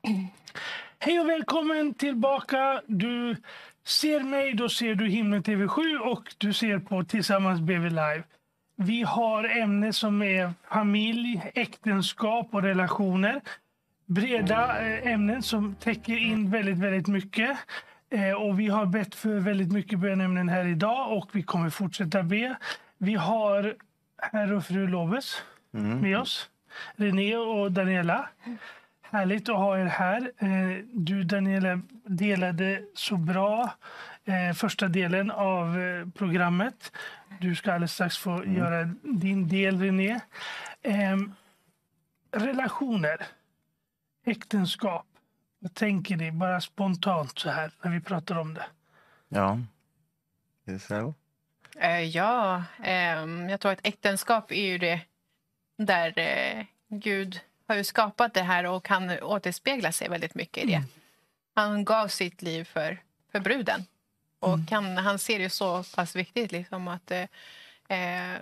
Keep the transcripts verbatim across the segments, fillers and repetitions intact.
Hej och välkommen tillbaka. Du ser mig, då ser du Himlen T V sju och du ser på Tillsammans B V Live. Vi har ämnen som är familj, äktenskap och relationer. Breda eh, ämnen som täcker in väldigt, väldigt mycket. Eh, och vi har bett för väldigt mycket bönämnen här idag och vi kommer fortsätta be. Vi har herr och fru Loves Mm. med oss. René och Daniela. Härligt att ha er här. Eh, Du, Daniela, delade så bra eh, första delen av eh, programmet. Du ska alldeles strax få Mm. göra din del, René. Eh, relationer, äktenskap. Vad tänker ni bara spontant så här när vi pratar om det? Ja. Är det så? Eh, ja, ehm, jag tror att äktenskap är ju det där eh, Gud har ju skapat det här och kan återspegla sig väldigt mycket i det. Mm. Han gav sitt liv för, för bruden. Och Mm. han, han ser det så pass viktigt liksom att, eh, eh,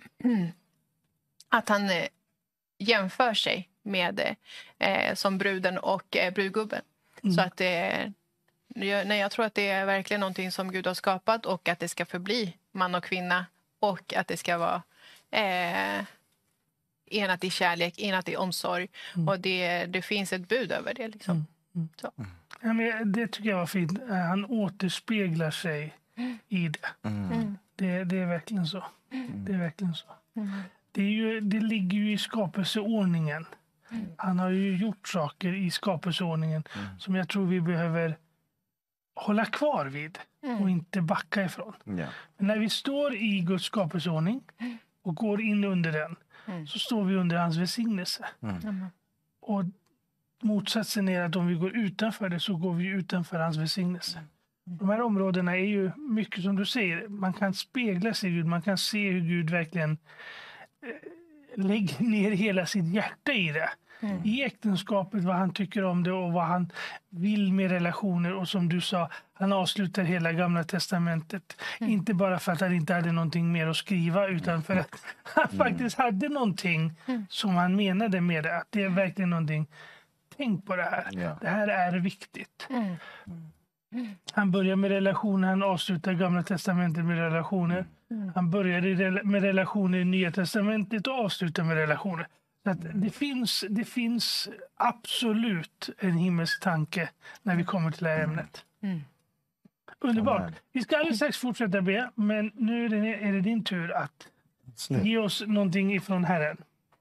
att han eh, jämför sig med eh, som bruden och eh, brudgubben. Mm. Så att eh, jag, nej, jag tror att det är verkligen någonting som Gud har skapat och att det ska förbli man och kvinna och att det ska vara eh, enat i kärlek, enat i omsorg. Mm. Och det, det finns ett bud över det. Liksom. Mm. Mm. Så. Ja, men det tycker jag var fint. Eh, Han återspeglar sig i det. Mm. Mm. Det, det är verkligen så. Det är verkligen så. Mm. Det, är ju, det ligger ju i skapelseordningen. Han har ju gjort saker i skapelseordningen Mm. som jag tror vi behöver hålla kvar vid och Mm. inte backa ifrån. Ja. Men när vi står i Guds skapelseordning och går in under den Mm. så står vi under hans välsignelse. Mm. Mm. Och motsatsen är att om vi går utanför det så går vi utanför hans välsignelse. De här områdena är ju mycket som du säger. Man kan spegla sig i Gud. Man kan se hur Gud verkligen eh, lägger ner hela sitt hjärta i det. Mm. I äktenskapet, vad han tycker om det och vad han vill med relationer. Och som du sa, han avslutar hela Gamla testamentet. Mm. Inte bara för att han inte hade någonting mer att skriva utan för att han faktiskt hade någonting Mm. som han menade med det. Att det är verkligen någonting. Tänk på det här. Ja. Det här är viktigt. Mm. Han börjar med relationer, han avslutar Gamla testamentet med relationer. Mm. Han börjar i rela- med relationer i Nya testamentet och avslutar med relationer. Så att det, finns, det finns absolut en himmelsk tanke när vi kommer till det här ämnet. Mm. Underbart. Amen. Vi ska alldeles strax fortsätta be, men nu är det, är det din tur att Slut. ge oss någonting ifrån Herren.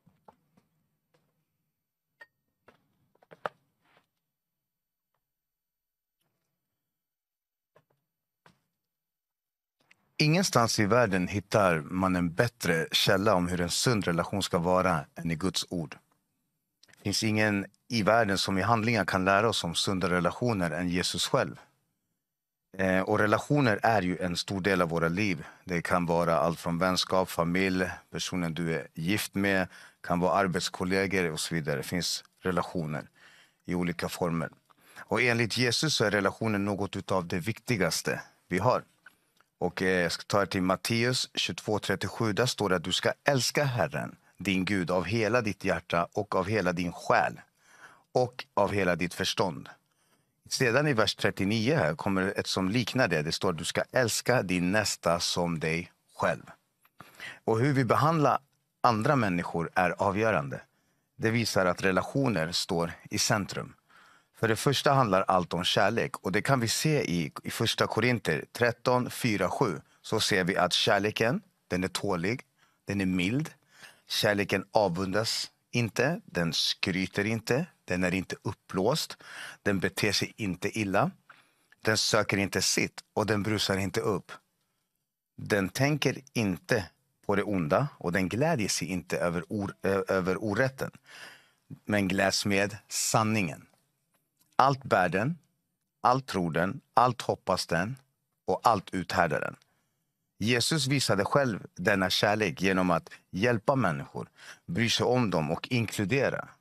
Ingenstans i världen hittar man en bättre källa om hur en sund relation ska vara än i Guds ord. Det finns ingen i världen som i handlingar kan lära oss om sunda relationer än Jesus själv. Eh, och relationer är ju en stor del av våra liv. Det kan vara allt från vänskap, familj, personen du är gift med, kan vara arbetskollegor och så vidare. Det finns relationer i olika former. Och enligt Jesus så är relationen något av det viktigaste vi har. Och eh, jag ska ta er till Matteus tjugotvå trettiosju. Där står det att du ska älska Herren, din Gud, av hela ditt hjärta och av hela din själ och av hela ditt förstånd. Sedan i vers trettionio här kommer ett som liknar det. Det står att du ska älska din nästa som dig själv. Och hur vi behandlar andra människor är avgörande. Det visar att relationer står i centrum. För det första handlar allt om kärlek. Och det kan vi se i, i första Korinter tretton, fyra, sju. Så ser vi att kärleken, den är tålig, den är mild. Kärleken avundas inte, den skryter inte, den är inte uppblåst. Den beter sig inte illa. Den söker inte sitt och den brusar inte upp. Den tänker inte på det onda och den glädjer sig inte över, or, över orätten. Men gläds med sanningen. Allt bär den, allt tror den, allt hoppas den och allt uthärdar den. Jesus visade själv denna kärlek genom att hjälpa människor, bry sig om dem och inkludera.